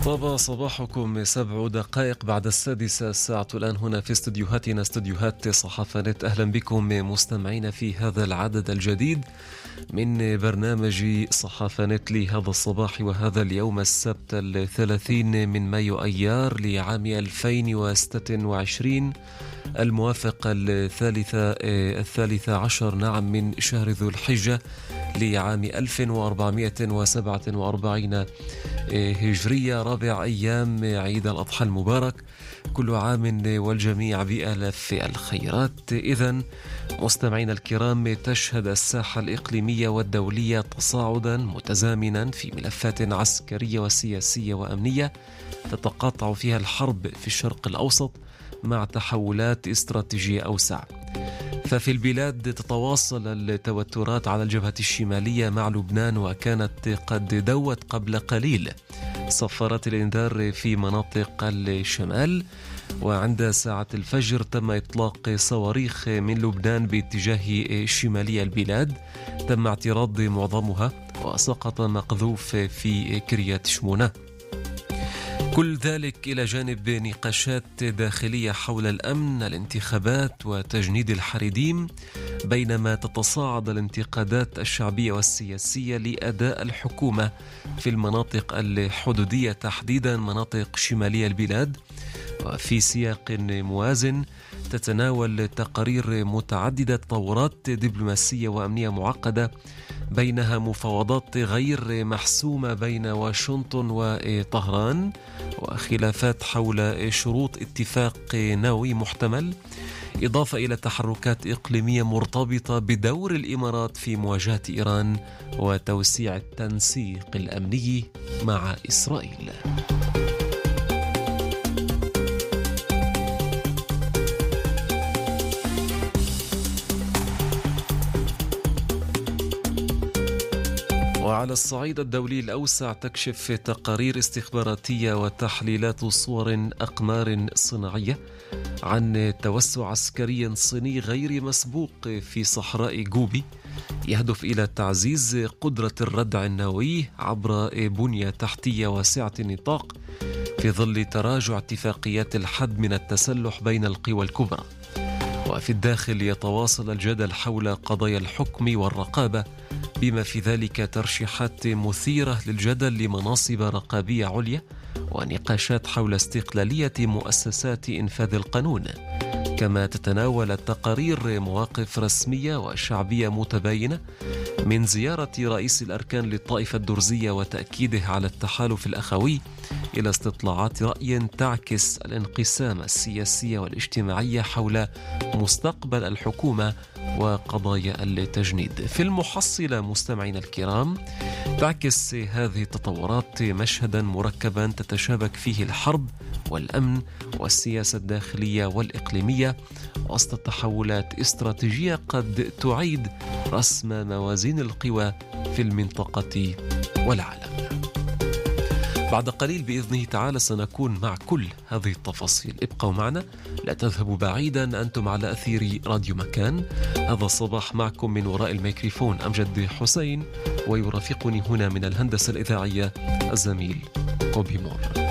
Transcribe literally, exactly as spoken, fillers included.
طاب صباحكم سبع دقائق بعد السادسة. الساعة الآن هنا في استديوهاتنا استديوهات صحافة نت. أهلا بكم مستمعين في هذا العدد الجديد من برنامج صحافة نت لهذا الصباح وهذا اليوم السبت الثلاثين من مايو أيار لعام ألفين وستة وعشرين الموافق الثالثة الثالثة عشر نعم من شهر ذو الحجة لعام ألف وأربعمائة وسبعة وأربعين هجرية، رابع أيام عيد الأضحى المبارك. كل عام والجميع بألف الخيرات. إذن مستمعين الكرام، تشهد الساحة الإقليمية والدولية تصاعدا متزامنا في ملفات عسكرية وسياسية وأمنية تتقاطع فيها الحرب في الشرق الأوسط مع تحولات استراتيجية أوسع. ففي البلاد تتواصل التوترات على الجبهة الشمالية مع لبنان، وكانت قد دوت قبل قليل صفارات الإنذار في مناطق الشمال. وعند ساعة الفجر تم إطلاق صواريخ من لبنان باتجاه شمالي البلاد، تم اعتراض معظمها وسقط مقذوف في كريات شمونة. كل ذلك إلى جانب نقاشات داخلية حول الأمن، الانتخابات وتجنيد الحريديم، بينما تتصاعد الانتقادات الشعبية والسياسية لأداء الحكومة في المناطق الحدودية، تحديدا مناطق شمالية البلاد. وفي سياق موازن تتناول تقارير متعددة تطورات دبلوماسية وأمنية معقدة، بينها مفاوضات غير محسومة بين واشنطن وطهران، وخلافات حول شروط اتفاق نووي محتمل، إضافة إلى تحركات إقليمية مرتبطة بدور الإمارات في مواجهة إيران وتوسيع التنسيق الأمني مع إسرائيل. وعلى الصعيد الدولي الأوسع، تكشف تقارير استخباراتية وتحليلات صور أقمار صناعية عن توسع عسكري صيني غير مسبوق في صحراء جوبي، يهدف إلى تعزيز قدرة الردع النووي عبر بنية تحتية واسعة النطاق في ظل تراجع اتفاقيات الحد من التسلح بين القوى الكبرى. وفي الداخل يتواصل الجدل حول قضايا الحكم والرقابة، بما في ذلك ترشيحات مثيرة للجدل لمناصب رقابية عليا، ونقاشات حول استقلالية مؤسسات إنفاذ القانون. كما تتناول التقارير مواقف رسمية وشعبية متباينة، من زيارة رئيس الأركان للطائفة الدرزية وتأكيده على التحالف الأخوي، إلى استطلاعات رأي تعكس الانقسام السياسي والاجتماعي حول مستقبل الحكومة وقضايا التجنيد. في المحصلة مستمعين الكرام، تعكس هذه التطورات مشهدا مركبا تتشابك فيه الحرب والأمن والسياسة الداخلية والإقليمية، وسط تحولات استراتيجية قد تعيد رسم موازين القوى في المنطقة والعالم. بعد قليل بإذنه تعالى سنكون مع كل هذه التفاصيل. ابقوا معنا، لا تذهبوا بعيدا، أنتم على أثير راديو مكان. هذا الصباح معكم من وراء الميكروفون أمجد حسين، ويرافقني هنا من الهندسة الإذاعية الزميل قوبي مور.